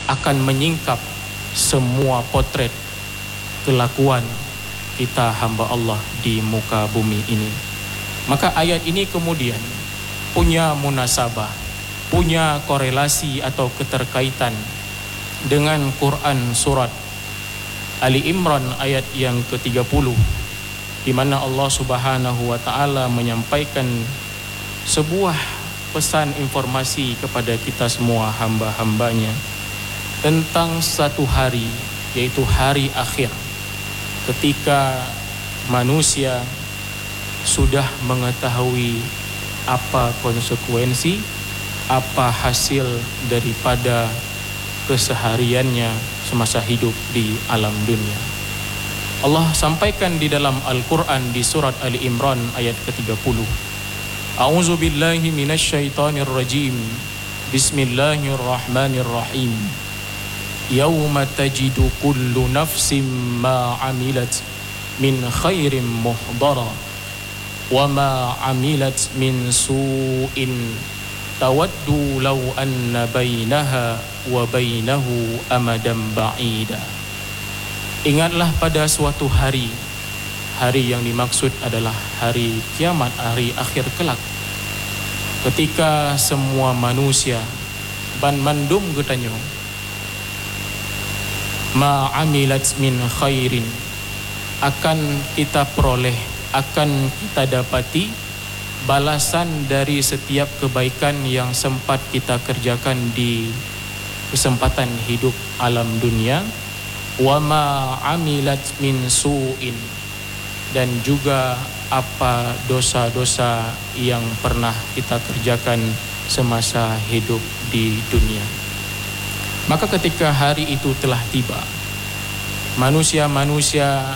akan menyingkap semua potret kelakuan kita hamba Allah di muka bumi ini. Maka ayat ini kemudian punya munasabah, punya korelasi atau keterkaitan dengan Quran surat Ali Imran ayat yang ke-30, di mana Allah Subhanahu wa taala menyampaikan sebuah pesan informasi kepada kita semua hamba-hambanya tentang satu hari, yaitu hari akhir, ketika manusia sudah mengetahui apa konsekuensi, apa hasil daripada kesehariannya semasa hidup di alam dunia. Allah sampaikan di dalam Al-Quran di surat Ali Imran ayat ke-30. A'udzu billahi minasyaitonir rajim. Bismillahirrahmanirrahim. Yauma tajidu kullu nafsin ma 'amilat min khairin muhdara wa ma 'amilat min su'in tawaddu law anna bainaha wa bainahu amadan ba'ida. Ingatlah pada suatu hari, hari yang dimaksud adalah hari kiamat, hari akhir kelak, ketika semua manusia ban mandum getanyo ma'amilat min khairin, akan kita peroleh, akan kita dapati balasan dari setiap kebaikan yang sempat kita kerjakan di kesempatan hidup alam dunia, wa ma amilat min su'in, dan juga apa dosa-dosa yang pernah kita kerjakan semasa hidup di dunia. Maka ketika hari itu telah tiba, manusia-manusia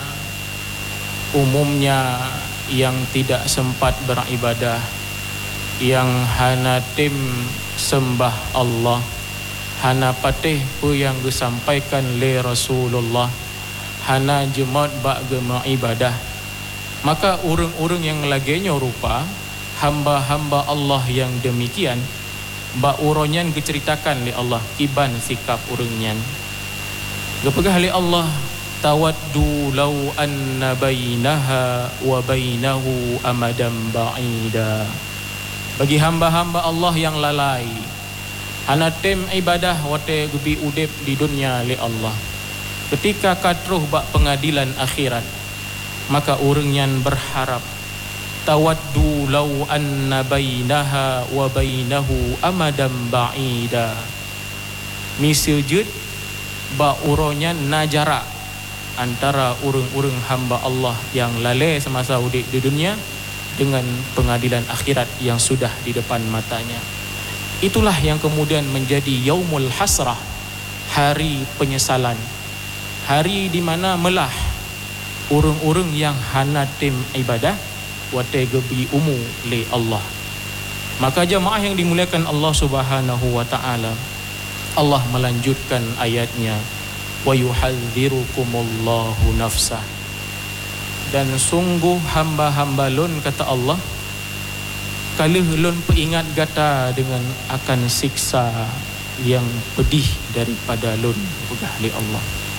umumnya yang tidak sempat beribadah, yang hana tim sembah Allah, hana patih pu yang disampaikan le Rasulullah, hana jemaat bak gema ibadah, maka urang-urang yang lagenya rupa hamba-hamba Allah yang demikian, bak uronyan diceritakan le Allah kiban sikap urangnya. Gepegah le Allah, tawaddu law anna bainaha wa bainahu amadan ba'ida. Bagi hamba-hamba Allah yang lalai, hana tem ibadah wate gebi udip di dunia li Allah, ketika katruh bak pengadilan akhirat, maka urangnya berharap tawaddu law anna bainaha wa bainahu amadan ba'ida. Misujud ba uronnya najara antara urang-urang hamba Allah yang lalai semasa hidup di dunia dengan pengadilan akhirat yang sudah di depan matanya. Itulah yang kemudian menjadi yaumul hasrah, hari penyesalan, hari di mana melah urang-urang yang hana tim ibadah wate gebi umu li Allah. Maka jemaah yang dimuliakan Allah Subhanahu wa taala, Allah melanjutkan ayatnya, wa yuhadzirukumullahu nafsah, dan sungguh hamba-hamba lun, kata Allah, kalih lun peingat gata dengan akan siksa yang pedih daripada lun pegah li Allah.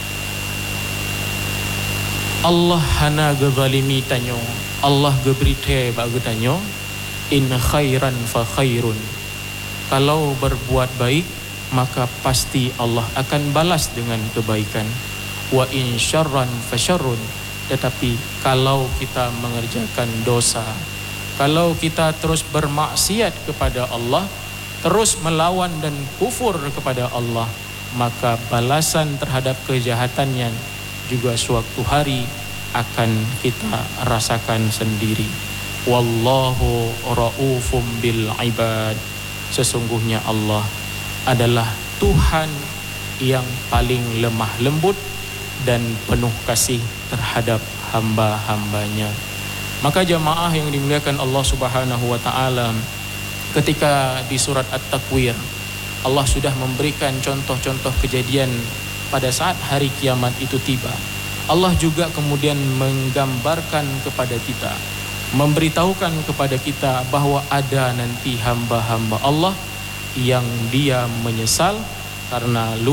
Allah hana gezalimi tanyo, Allah geberite bagi tanyo, in khairan fa khairun, kalau berbuat baik maka pasti Allah akan balas dengan kebaikan, wa in syarran fa syarrun, tetapi kalau kita mengerjakan dosa, kalau kita terus bermaksiat kepada Allah, terus melawan dan kufur kepada Allah, maka balasan terhadap kejahatannya juga suatu hari akan kita rasakan sendiri. Wallahu raufum bil ibad, sesungguhnya Allah adalah Tuhan yang paling lemah lembut dan penuh kasih terhadap hamba-hambanya. Maka jemaah yang dimuliakan Allah Subhanahu wa taala, ketika di surat At-Takwir Allah sudah memberikan contoh-contoh kejadian pada saat hari kiamat itu tiba. Allah juga kemudian menggambarkan kepada kita, memberitahukan kepada kita bahwa ada nanti hamba-hamba Allah yang dia menyesal karena